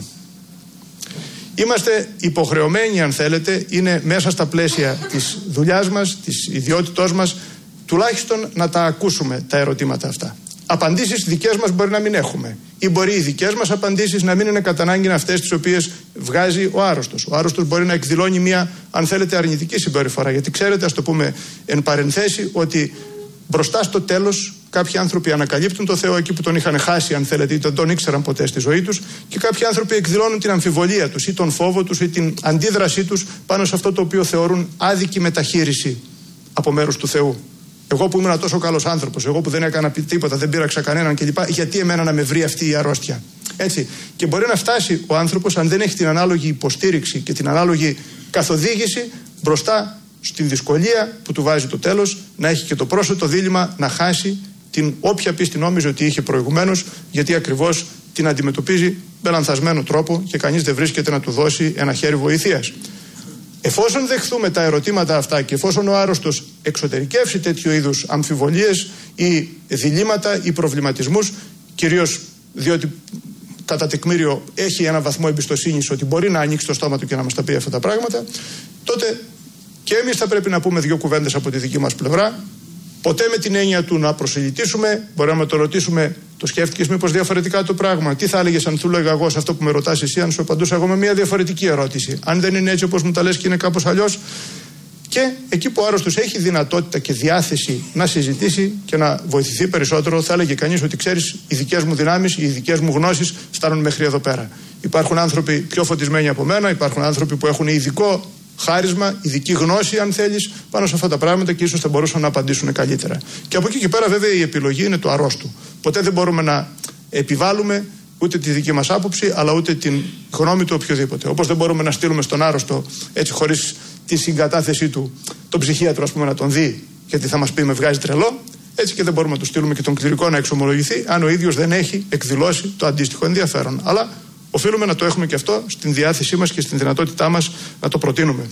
Είμαστε υποχρεωμένοι, αν θέλετε, είναι μέσα στα πλαίσια της δουλειάς μας, της ιδιότητός μας, τουλάχιστον να τα ακούσουμε τα ερωτήματα αυτά. Απαντήσεις δικές μας μπορεί να μην έχουμε, ή μπορεί οι δικές μας απαντήσεις να μην είναι κατά ανάγκη αυτές τις οποίες βγάζει ο άρρωστος. Ο άρρωστος μπορεί να εκδηλώνει μια, αν θέλετε, αρνητική συμπεριφορά. Γιατί ξέρετε, ας το πούμε εν παρενθέσει, ότι μπροστά στο τέλος κάποιοι άνθρωποι ανακαλύπτουν το Θεό εκεί που τον είχαν χάσει, αν θέλετε, ή δεν τον ήξεραν ποτέ στη ζωή τους, και κάποιοι άνθρωποι εκδηλώνουν την αμφιβολία τους ή τον φόβο τους ή την αντίδρασή τους πάνω σε αυτό το οποίο θεωρούν άδικη μεταχείριση από μέρους του Θεού. Εγώ που ήμουν τόσο καλός άνθρωπος, εγώ που δεν έκανα τίποτα, δεν πείραξα κανέναν κλπ. Γιατί εμένα να με βρει αυτή η αρρώστια. Έτσι. Και μπορεί να φτάσει ο άνθρωπος, αν δεν έχει την ανάλογη υποστήριξη και την ανάλογη καθοδήγηση, μπροστά στην δυσκολία που του βάζει το τέλος, να έχει και το πρόσθετο δίλημμα να χάσει την όποια πίστη νόμιζε ότι είχε προηγουμένως, γιατί ακριβώς την αντιμετωπίζει με λανθασμένο τρόπο και κανείς δεν βρίσκεται να του δώσει ένα χέρι βοηθείας. Εφόσον δεχθούμε τα ερωτήματα αυτά και εφόσον ο άρρωστος εξωτερικεύσει τέτοιου είδους αμφιβολίες ή διλήμματα ή προβληματισμούς, κυρίως διότι κατά τεκμήριο έχει ένα βαθμό εμπιστοσύνης ότι μπορεί να ανοίξει το στόμα του και να μας τα πει αυτά τα πράγματα, τότε και εμείς θα πρέπει να πούμε δύο κουβέντες από τη δική μας πλευρά. Ποτέ με την έννοια του να προσελητήσουμε, μπορούμε να το ρωτήσουμε, το σκέφτηκες μήπως διαφορετικά το πράγμα? Τι θα έλεγες αν του λέγα εγώ σε αυτό που με ρωτάς εσύ, αν σου απαντούσα εγώ με μια διαφορετική ερώτηση? Αν δεν είναι έτσι όπως μου τα λες και είναι κάπως αλλιώς. Και εκεί που ο άρρωστος έχει δυνατότητα και διάθεση να συζητήσει και να βοηθηθεί περισσότερο, θα έλεγε κανείς ότι ξέρεις, οι δικές μου δυνάμεις, οι δικές μου γνώσεις φτάνουν μέχρι εδώ πέρα. Υπάρχουν άνθρωποι πιο φωτισμένοι από μένα, υπάρχουν άνθρωποι που έχουν ειδικό χάρισμα, ειδική γνώση, αν θέλεις, πάνω σε αυτά τα πράγματα και ίσως θα μπορούσαν να απαντήσουν καλύτερα. Και από εκεί και πέρα, βέβαια, η επιλογή είναι του αρρώστου. Ποτέ δεν μπορούμε να επιβάλλουμε ούτε τη δική μας άποψη, αλλά ούτε την γνώμη του οποιοδήποτε. Όπως δεν μπορούμε να στείλουμε στον άρρωστο, έτσι χωρίς τη συγκατάθεσή του, τον ψυχίατρο, ας πούμε, να τον δει, γιατί θα μας πει με βγάζει τρελό, έτσι και δεν μπορούμε να του στείλουμε και τον κληρικό να εξομολογηθεί, αν ο ίδιος δεν έχει εκδηλώσει το αντίστοιχο ενδιαφέρον. Αλλά οφείλουμε να το έχουμε και αυτό στην διάθεσή μας και στην δυνατότητά μας να το προτείνουμε.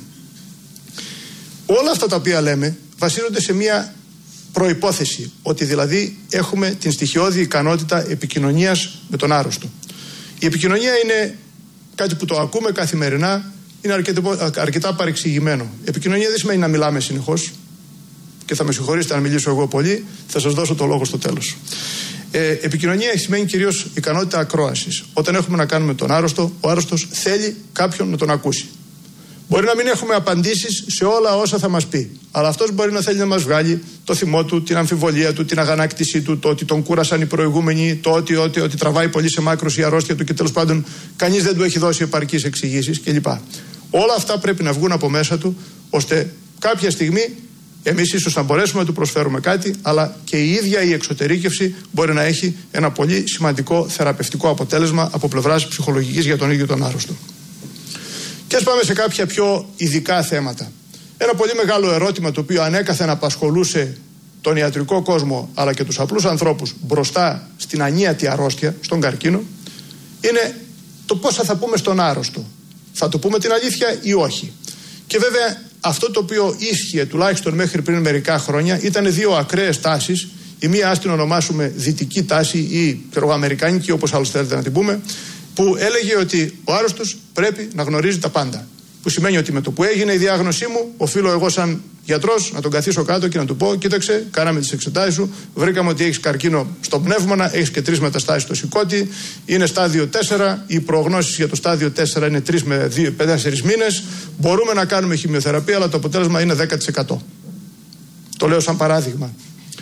Όλα αυτά τα οποία λέμε βασίζονται σε μια προϋπόθεση, ότι δηλαδή έχουμε την στοιχειώδη ικανότητα επικοινωνίας με τον άρρωστο. Η επικοινωνία είναι κάτι που το ακούμε καθημερινά, είναι αρκετά παρεξηγημένο. Επικοινωνία δεν σημαίνει να μιλάμε συνεχώς, και θα με συγχωρήσετε αν μιλήσω εγώ πολύ, θα σας δώσω το λόγο στο τέλος. Επικοινωνία σημαίνει κυρίως ικανότητα ακρόασης. Όταν έχουμε να κάνουμε τον άρρωστο, ο άρρωστος θέλει κάποιον να τον ακούσει. Μπορεί να μην έχουμε απαντήσεις σε όλα όσα θα μας πει, αλλά αυτός μπορεί να θέλει να μας βγάλει το θυμό του, την αμφιβολία του, την αγανάκτησή του, το ότι τον κούρασαν οι προηγούμενοι, το ότι τραβάει πολύ σε μάκρος η αρρώστια του και τέλος πάντων κανείς δεν του έχει δώσει επαρκείς εξηγήσεις κλπ. Όλα αυτά πρέπει να βγουν από μέσα του, ώστε κάποια στιγμή εμείς ίσως να μπορέσουμε να του προσφέρουμε κάτι, αλλά και η ίδια η εξωτερήκευση μπορεί να έχει ένα πολύ σημαντικό θεραπευτικό αποτέλεσμα από πλευράς ψυχολογικής για τον ίδιο τον άρρωστο. Και ας πάμε σε κάποια πιο ειδικά θέματα. Ένα πολύ μεγάλο ερώτημα το οποίο ανέκαθεν απασχολούσε τον ιατρικό κόσμο αλλά και τους απλούς ανθρώπους μπροστά στην ανίατη αρρώστια, στον καρκίνο, είναι το πώς θα πούμε στον άρρωστο. Θα το πούμε την αλήθεια ή όχι? Και βέβαια αυτό το οποίο ίσχυε τουλάχιστον μέχρι πριν μερικά χρόνια ήταν δύο ακραίες τάσεις. Η μία ας την ονομάσουμε δυτική τάση ή αμερικάνικη, όπως άλλως θέλετε να την πούμε, που έλεγε ότι ο άρρωστος πρέπει να γνωρίζει τα πάντα. Που σημαίνει ότι με το που έγινε η διάγνωσή μου, οφείλω εγώ σαν γιατρός να τον καθίσω κάτω και να του πω: κοίταξε, κάναμε τις εξετάσεις σου, βρήκαμε ότι έχεις καρκίνο στο πνεύμονα, έχεις και 3 μεταστάσεις στο σηκώτη, είναι στάδιο 4, οι προγνώσεις για το στάδιο 4 είναι 3 με 4 μήνες, μπορούμε να κάνουμε χημειοθεραπεία, αλλά το αποτέλεσμα είναι 10%. Το λέω σαν παράδειγμα.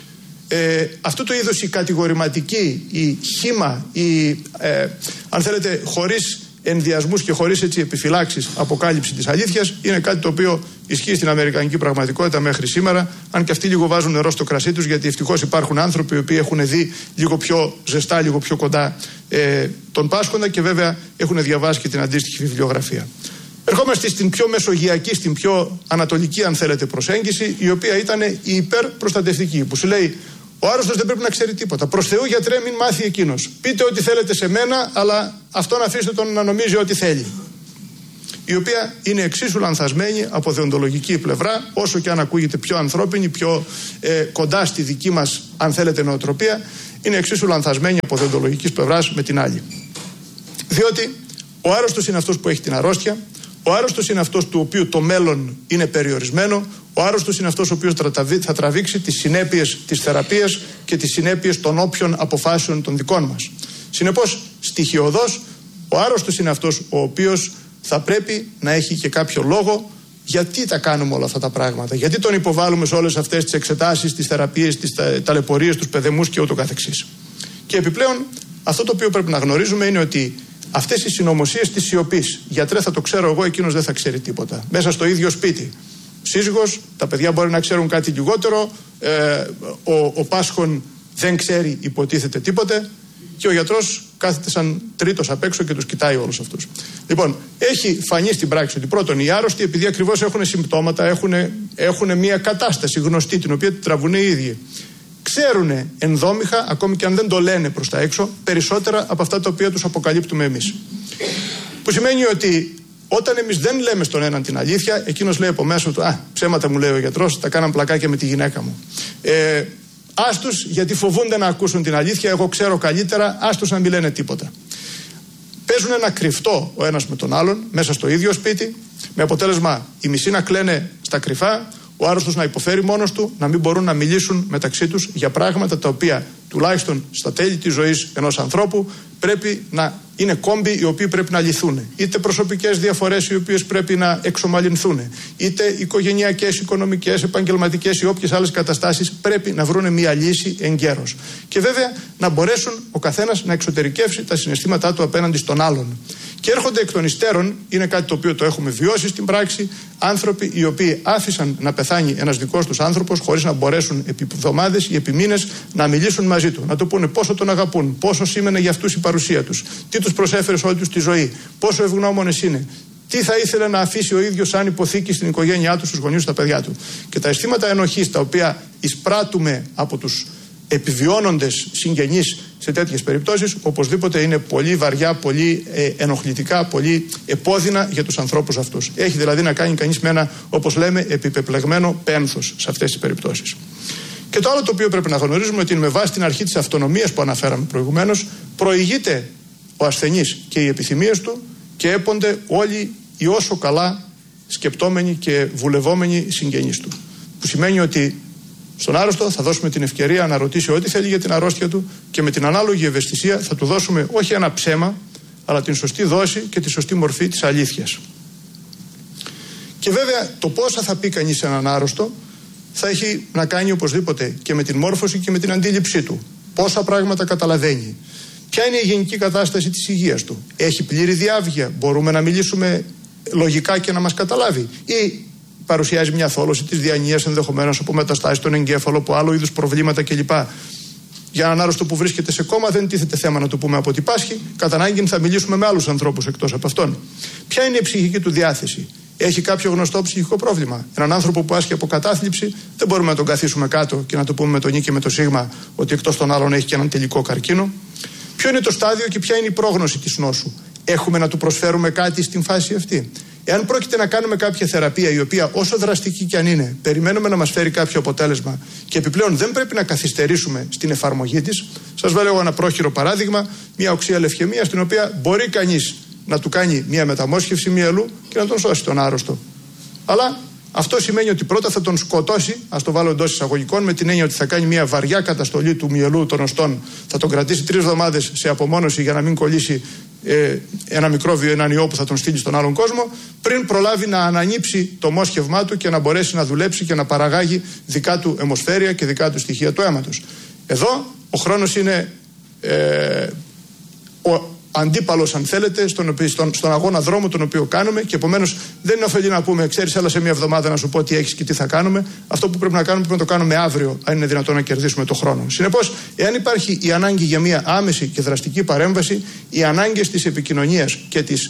Αυτού του είδους η κατηγορηματική, η χύμα, αν θέλετε χωρίς ενδιασμούς και χωρίς έτσι επιφυλάξεις αποκάλυψη της αλήθειας είναι κάτι το οποίο ισχύει στην αμερικανική πραγματικότητα μέχρι σήμερα, αν και αυτοί λίγο βάζουν νερό στο κρασί τους, γιατί ευτυχώς υπάρχουν άνθρωποι οι οποίοι έχουν δει λίγο πιο ζεστά, λίγο πιο κοντά τον πάσχοντα και βέβαια έχουν διαβάσει και την αντίστοιχη βιβλιογραφία. Ερχόμαστε στην πιο μεσογειακή, στην πιο ανατολική αν θέλετε προσέγγιση, η οποία ήταν η υπερπροστατευτική, που σου λέει Ο άρρωστος δεν πρέπει να ξέρει τίποτα. Προς Θεού, γιατρέ, μην μάθει εκείνος. Πείτε ό,τι θέλετε σε μένα, αλλά αυτόν αφήστε τον να νομίζει ό,τι θέλει. Η οποία είναι εξίσου λανθασμένη από δεοντολογική πλευρά, όσο και αν ακούγεται πιο ανθρώπινη, πιο κοντά στη δική μας, αν θέλετε, νοοτροπία, είναι εξίσου λανθασμένη από δεοντολογικής πλευράς με την άλλη. Διότι ο άρρωστος είναι αυτός που έχει την αρρώστια, ο άρρωστος είναι αυτός του οποίου το μέλλον είναι περιορισμένο, ο άρρωστος είναι αυτός ο οποίος θα τραβήξει τις συνέπειες της θεραπείας και τις συνέπειες των όποιων αποφάσεων των δικών μας. Συνεπώς, στοιχειωδώς, ο άρρωστος είναι αυτός ο οποίος θα πρέπει να έχει και κάποιο λόγο γιατί τα κάνουμε όλα αυτά τα πράγματα, γιατί τον υποβάλλουμε σε όλες αυτές τις εξετάσεις, τις θεραπείες, τις ταλαιπωρίες, τους παιδεμούς και ούτω καθεξής. Και επιπλέον, αυτό το οποίο πρέπει να γνωρίζουμε είναι ότι αυτές οι συνωμοσίες της σιωπής, γιατρέ, θα το ξέρω εγώ, εκείνος δεν θα ξέρει τίποτα. Μέσα στο ίδιο σπίτι. Σύζυγος, τα παιδιά μπορεί να ξέρουν κάτι λιγότερο, ο πάσχων δεν ξέρει, υποτίθεται, τίποτε, και ο γιατρός κάθεται σαν τρίτος απ' έξω και τους κοιτάει όλους αυτούς. Λοιπόν, έχει φανεί στην πράξη ότι πρώτον οι άρρωστοι, επειδή ακριβώς έχουν συμπτώματα, έχουν μια κατάσταση γνωστή, την οποία την τραβούν οι ίδιοι, ξέρουν ενδόμηχα, ακόμη και αν δεν το λένε προς τα έξω, περισσότερα από αυτά τα οποία τους αποκαλύπτουμε εμείς. Που σημαίνει ότι όταν εμείς δεν λέμε στον έναν την αλήθεια, εκείνος λέει από μέσα του, ψέματα μου λέει ο γιατρός, τα κάναν πλακάκια με τη γυναίκα μου. Άστους, γιατί φοβούνται να ακούσουν την αλήθεια, εγώ ξέρω καλύτερα, άστους να μην λένε τίποτα. Παίζουν ένα κρυφτό ο ένας με τον άλλον, μέσα στο ίδιο σπίτι, με αποτέλεσμα οι μισοί να κλαίνε στα κρυφά, ο άρρωστος να υποφέρει μόνος του, να μην μπορούν να μιλήσουν μεταξύ τους για πράγματα τα οποία τουλάχιστον στα τέλη της ζωής ενός ανθρώπου πρέπει να είναι κόμποι οι οποίοι πρέπει να λυθούν. Είτε προσωπικές διαφορές οι οποίες πρέπει να εξομαλυνθούν, είτε οικογενειακές, οικονομικές, επαγγελματικές ή όποιες άλλες καταστάσεις πρέπει να βρουν μια λύση εγκαίρως. Και βέβαια να μπορέσουν ο καθένας να εξωτερικεύσει τα συναισθήματά του απέναντι στον άλλον. Και έρχονται εκ των υστέρων, είναι κάτι το οποίο το έχουμε βιώσει στην πράξη, άνθρωποι οι οποίοι άφησαν να πεθάνει ένας δικός τους άνθρωπος χωρίς να μπορέσουν επί εβδομάδες ή επί μήνες να μιλήσουν μαζί του, να του πούνε πόσο τον αγαπούν, πόσο σήμαινε για αυτούς η παρουσία τους, τι τους προσέφερε σε όλη τους τη ζωή, πόσο ευγνώμονες είναι, τι θα ήθελε να αφήσει ο ίδιος σαν υποθήκη στην οικογένειά του, στους γονείς, στα παιδιά του. Και τα αισθήματα ενοχής τα οποία εισπράττουμε από τους επιβιώνοντες συγγενείς σε τέτοιες περιπτώσεις, οπωσδήποτε είναι πολύ βαριά, πολύ ενοχλητικά, πολύ επώδυνα για τους ανθρώπους αυτούς. Έχει δηλαδή να κάνει κανείς με ένα, όπως λέμε, επιπεπλεγμένο πένθος σε αυτές τις περιπτώσεις. Και το άλλο το οποίο πρέπει να γνωρίζουμε ότι είναι με βάση την αρχή της αυτονομίας που αναφέραμε προηγουμένως, προηγείται ο ασθενής και οι επιθυμίες του και έπονται όλοι οι όσο καλά σκεπτόμενοι και βουλευόμενοι συγγενείς του. Που σημαίνει ότι στον άρρωστο θα δώσουμε την ευκαιρία να ρωτήσει ό,τι θέλει για την αρρώστια του και με την ανάλογη ευαισθησία θα του δώσουμε όχι ένα ψέμα, αλλά την σωστή δόση και τη σωστή μορφή της αλήθειας. Και βέβαια το πόσα θα πει κανείς σε έναν άρρωστο θα έχει να κάνει οπωσδήποτε και με την μόρφωση και με την αντίληψή του. Πόσα πράγματα καταλαβαίνει. Ποια είναι η γενική κατάσταση της υγείας του. Έχει πλήρη διάβγεια. Μπορούμε να μιλήσουμε λογικά και να μας καταλάβει. Ή παρουσιάζει μια θόλωση της διανοίας, ενδεχομένως από μεταστάσεις στον εγκέφαλο, από άλλο είδους προβλήματα κλπ. Για έναν άρρωστο που βρίσκεται σε κόμμα δεν τίθεται θέμα να του πούμε από τι πάσχει. Κατά ανάγκη θα μιλήσουμε με άλλους ανθρώπους εκτός από αυτόν. Ποια είναι η ψυχική του διάθεση. Έχει κάποιο γνωστό ψυχικό πρόβλημα. Έναν άνθρωπο που άσχει από κατάθλιψη δεν μπορούμε να τον καθίσουμε κάτω και να του πούμε με τον νι και με το σίγμα ότι εκτός των άλλων έχει και έναν τελικό καρκίνο. Ποιο είναι το στάδιο και ποια είναι η πρόγνωση της νόσου. Έχουμε να του προσφέρουμε κάτι στην φάση αυτή. Εάν πρόκειται να κάνουμε κάποια θεραπεία η οποία όσο δραστική κι αν είναι, περιμένουμε να μας φέρει κάποιο αποτέλεσμα και επιπλέον δεν πρέπει να καθυστερήσουμε στην εφαρμογή της. Σας βάλω ένα πρόχειρο παράδειγμα, μια οξεία λευκαιμία στην οποία μπορεί κανείς να του κάνει μια μεταμόσχευση μυελού και να τον σώσει τον άρρωστο. Αλλά αυτό σημαίνει ότι πρώτα θα τον σκοτώσει, ας το βάλω εντός εισαγωγικών, με την έννοια ότι θα κάνει μια βαριά καταστολή του μυελού των οστών, θα τον κρατήσει 3 εβδομάδες σε απομόνωση για να μην κολλήσει ένα μικρόβιο, έναν ιό που θα τον στείλει στον άλλον κόσμο, πριν προλάβει να ανανύψει το μόσχευμά του και να μπορέσει να δουλέψει και να παραγάγει δικά του αιμοσφαίρια και δικά του στοιχεία του αίματος. Εδώ ο χρόνος είναι ο αντίπαλος, αν θέλετε, στον αγώνα δρόμου τον οποίο κάνουμε και επομένως δεν είναι ωφελή να πούμε, ξέρεις, έλα σε μια εβδομάδα να σου πω τι έχεις και τι θα κάνουμε. Αυτό που πρέπει να κάνουμε πρέπει να το κάνουμε αύριο, αν είναι δυνατόν να κερδίσουμε το χρόνο. Συνεπώς, εάν υπάρχει η ανάγκη για μια άμεση και δραστική παρέμβαση, οι ανάγκες της επικοινωνίας και της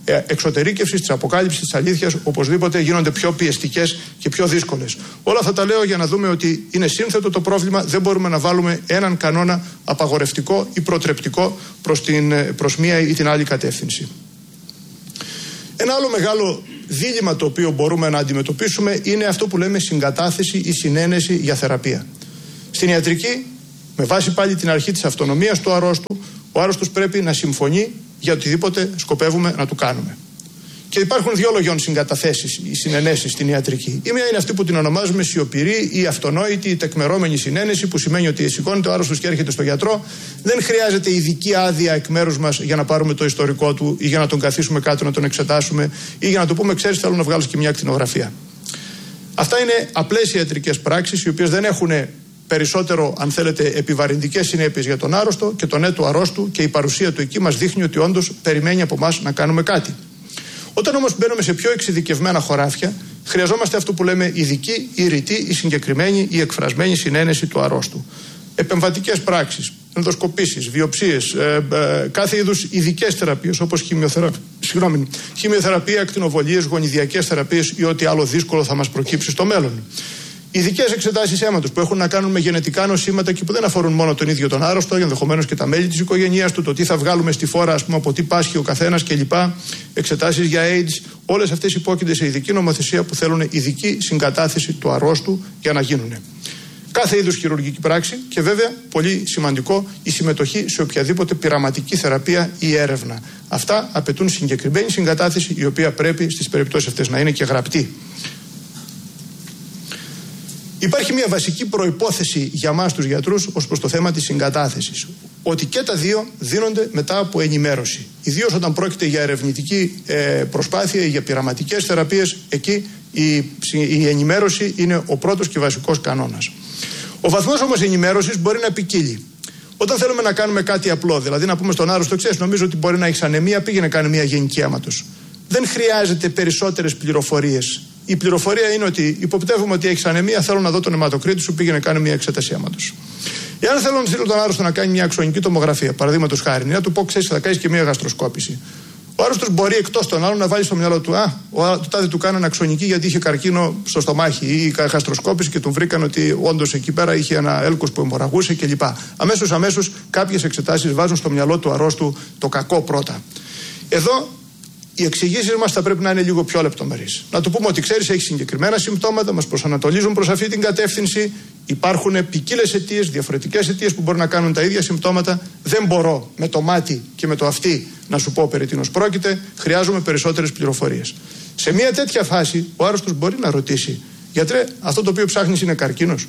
εξωτερήκευσης, της αποκάλυψης της αλήθειας, οπωσδήποτε γίνονται πιο πιεστικές και πιο δύσκολες. Όλα αυτά τα λέω για να δούμε ότι είναι σύνθετο το πρόβλημα, δεν μπορούμε να βάλουμε έναν κανόνα απαγορευτικό ή προτρεπτικό προς μία ή την άλλη κατεύθυνση. Ένα άλλο μεγάλο δίλημμα το οποίο μπορούμε να αντιμετωπίσουμε είναι αυτό που λέμε συγκατάθεση ή συνένεση για θεραπεία. Στην ιατρική, με βάση πάλι την αρχή της αυτονομίας του αρρώστου, ο άρρωστος πρέπει να συμφωνεί για οτιδήποτε σκοπεύουμε να του κάνουμε. Και υπάρχουν δύο λογιών συγκαταθέσεις ή συνενέσεις στην ιατρική. Η μία είναι αυτή που την ονομάζουμε σιωπηρή ή αυτονόητη ή τεκμερώμενη συνένεση, που σημαίνει ότι σηκώνεται ο άρρωστος και έρχεται στο γιατρό. Δεν χρειάζεται ειδική άδεια εκ μέρους μας για να πάρουμε το ιστορικό του ή για να τον καθίσουμε κάτω να τον εξετάσουμε ή για να του πούμε: ξέρεις, θέλω να βγάλεις και μια ακτινογραφία. Αυτά είναι απλές ιατρικές πράξεις, οι οποίες δεν έχουν περισσότερο, αν θέλετε, επιβαρυντικές συνέπειες για τον άρρωστο, και το ναι του αρρώστου και η παρουσία του εκεί μας δείχνει ότι όντως περιμένει από εμάς να κάνουμε κάτι. Όταν όμως μπαίνουμε σε πιο εξειδικευμένα χωράφια, χρειαζόμαστε αυτό που λέμε ειδική ή ρητή ή συγκεκριμένη ή εκφρασμένη συνένεση του αρρώστου. Επεμβατικές πράξεις, ενδοσκοπήσεις, βιοψίες, κάθε είδους ειδικές θεραπείες όπως χημειοθεραπεία, ακτινοβολίες, γονιδιακές θεραπείες ή ό,τι άλλο δύσκολο θα μας προκύψει στο μέλλον. Ειδικές εξετάσεις αίματος που έχουν να κάνουν με γενετικά νοσήματα και που δεν αφορούν μόνο τον ίδιο τον άρρωστο, ενδεχομένως και τα μέλη της οικογένειας του, το τι θα βγάλουμε στη φόρα, ας πούμε, από τι πάσχει ο καθένας κλπ. Εξετάσεις για AIDS, όλες αυτές υπόκεινται σε ειδική νομοθεσία που θέλουν ειδική συγκατάθεση του αρρώστου για να γίνουν. Κάθε είδους χειρουργική πράξη και βέβαια, πολύ σημαντικό, η συμμετοχή σε οποιαδήποτε πειραματική θεραπεία ή έρευνα. Αυτά απαιτούν συγκεκριμένη συγκατάθεση, η οποία πρέπει στις περιπτώσεις αυτές να είναι και γραπτή. Υπάρχει μια βασική προϋπόθεση για μας τους γιατρούς ως προς το θέμα της συγκατάθεσης. Ότι και τα δύο δίνονται μετά από ενημέρωση. Ιδίως όταν πρόκειται για ερευνητική προσπάθεια ή για πειραματικές θεραπείες, εκεί η ενημέρωση είναι ο πρώτος και βασικός κανόνας. Ο βαθμός όμως ενημέρωσης μπορεί να ποικίλει. Όταν θέλουμε να κάνουμε κάτι απλό, δηλαδή να πούμε στον άρρωστο: ξέρεις, νομίζω ότι μπορεί να έχεις ανεμία, πήγαινε κάνει μια γενική αίματος. Δεν χρειάζεται περισσότερες πληροφορίες. Η πληροφορία είναι ότι υποπτεύουμε ότι έχεις ανεμία, θέλω να δω τον αιματοκρίτη σου, πήγαινε κάνει μια εξέταση αίματος. Εάν θέλω να στείλω τον άρρωστο να κάνει μια αξονική τομογραφία, παραδείγματος χάρη, να του πω: ξέρεις, θα κάνεις και μια γαστροσκόπηση. Ο άρρωστος μπορεί εκτός των άλλων να βάλει στο μυαλό του: το τάδε του κάνανε αξονική γιατί είχε καρκίνο στο στομάχι, ή γαστροσκόπηση και του βρήκαν ότι όντως εκεί πέρα είχε ένα έλκος που αιμορραγούσε κλπ. Αμέσως κάποιες εξετάσεις βάζουν στο μυαλό του αρρώστου το κακό πρώτα. Εδώ οι εξηγήσεις μας θα πρέπει να είναι λίγο πιο λεπτομερείς. Να του πούμε ότι ξέρεις, έχει συγκεκριμένα συμπτώματα, μας προσανατολίζουν προς αυτή την κατεύθυνση. Υπάρχουν ποικίλες αιτίες, διαφορετικές αιτίες που μπορεί να κάνουν τα ίδια συμπτώματα. Δεν μπορώ με το μάτι και με το αυτί να σου πω περί τίνος πρόκειται. Χρειάζομαι περισσότερες πληροφορίες. Σε μια τέτοια φάση, ο άρρωστος μπορεί να ρωτήσει: γιατρέ, αυτό το οποίο ψάχνεις είναι καρκίνος?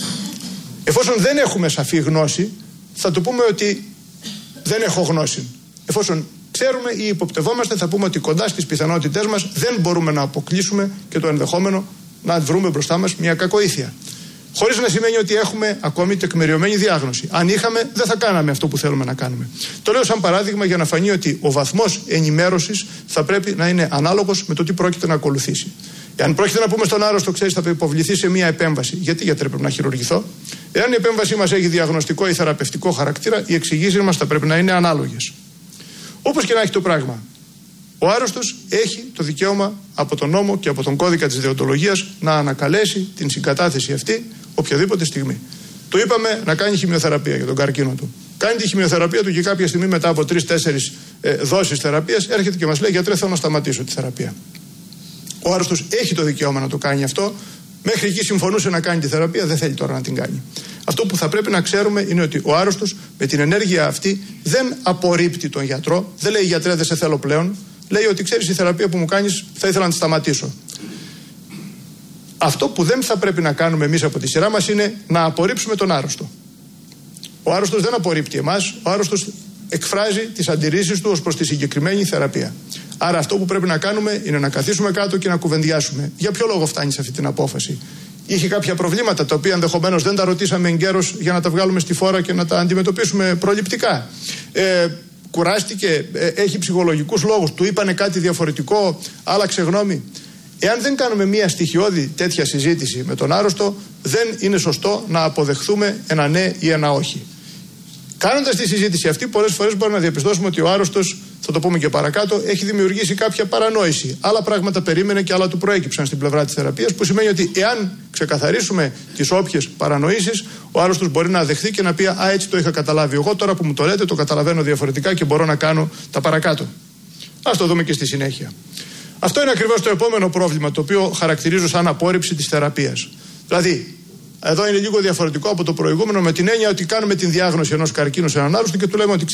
Εφόσον δεν έχουμε σαφή γνώση, θα του πούμε ότι δεν έχω γνώση. Εφόσον ξέρουμε ή υποπτευόμαστε, θα πούμε ότι κοντά στις πιθανότητές μας δεν μπορούμε να αποκλείσουμε και το ενδεχόμενο να βρούμε μπροστά μας μια κακοήθεια. Χωρίς να σημαίνει ότι έχουμε ακόμη τεκμηριωμένη διάγνωση. Αν είχαμε, δεν θα κάναμε αυτό που θέλουμε να κάνουμε. Το λέω σαν παράδειγμα για να φανεί ότι ο βαθμός ενημέρωσης θα πρέπει να είναι ανάλογος με το τι πρόκειται να ακολουθήσει. Εάν πρόκειται να πούμε στον άρρωστο: ξέρεις, θα υποβληθεί σε μια επέμβαση. Γιατί, γιατρέ, πρέπει να χειρουργηθώ? Εάν η επέμβασή μας έχει διαγνωστικό ή θεραπευτικό χαρακτήρα, οι εξηγήσεις μας θα πρέπει να είναι ανάλογες. Όπως και να έχει το πράγμα, ο άρρωστος έχει το δικαίωμα από τον νόμο και από τον κώδικα της δεοντολογίας να ανακαλέσει την συγκατάθεση αυτή οποιαδήποτε στιγμή. Του είπαμε να κάνει χημειοθεραπεία για τον καρκίνο του. Κάνει τη χημειοθεραπεία του και κάποια στιγμή, μετά από 3-4 δόσεις θεραπείας, έρχεται και μας λέει: γιατρέ, θέλω να σταματήσω τη θεραπεία. Ο άρρωστος έχει το δικαίωμα να το κάνει αυτό. Μέχρι εκεί συμφωνούσε να κάνει τη θεραπεία, δεν θέλει τώρα να την κάνει. Αυτό που θα πρέπει να ξέρουμε είναι ότι ο άρρωστος με την ενέργεια αυτή δεν απορρίπτει τον γιατρό, δεν λέει: γιατρέ, δεν σε θέλω πλέον. Λέει ότι ξέρεις, η θεραπεία που μου κάνεις θα ήθελα να τη σταματήσω. Αυτό που δεν θα πρέπει να κάνουμε εμείς από τη σειρά μας είναι να απορρίψουμε τον άρρωστο. Ο άρρωστος δεν απορρίπτει εμάς, ο άρρωστος εκφράζει τις αντιρρήσεις του ως προς τη συγκεκριμένη θεραπεία. Άρα αυτό που πρέπει να κάνουμε είναι να καθίσουμε κάτω και να κουβεντιάσουμε. Για ποιο λόγο φτάνει σε αυτή την απόφαση? Είχε κάποια προβλήματα τα οποία ενδεχομένως δεν τα ρωτήσαμε εγκαίρως για να τα βγάλουμε στη φόρα και να τα αντιμετωπίσουμε προληπτικά. Κουράστηκε, έχει ψυχολογικούς λόγους, του είπανε κάτι διαφορετικό, άλλαξε γνώμη. Εάν δεν κάνουμε μια στοιχειώδη τέτοια συζήτηση με τον άρρωστο, δεν είναι σωστό να αποδεχθούμε ένα ναι ή ένα όχι. Κάνοντας τη συζήτηση αυτή, πολλές φορές μπορούμε να διαπιστώσουμε ότι ο άρρωστος θα το πούμε και παρακάτω, έχει δημιουργήσει κάποια παρανόηση. Άλλα πράγματα περίμενε και άλλα του προέκυψαν στην πλευρά της θεραπείας, που σημαίνει ότι εάν ξεκαθαρίσουμε τις όποιες παρανοήσεις, ο άλλος τους μπορεί να δεχθεί και να πει «Α, έτσι το είχα καταλάβει εγώ, τώρα που μου το λέτε το καταλαβαίνω διαφορετικά και μπορώ να κάνω τα παρακάτω». Ας το δούμε και στη συνέχεια. Αυτό είναι ακριβώς το επόμενο πρόβλημα, το οποίο χαρακτηρίζω σαν απόρριψη της θεραπείας. Δηλαδή, εδώ είναι λίγο διαφορετικό από το προηγούμενο, με την έννοια ότι κάνουμε την διάγνωση ενός καρκίνου σε έναν άρρωστο και του λέμε ότι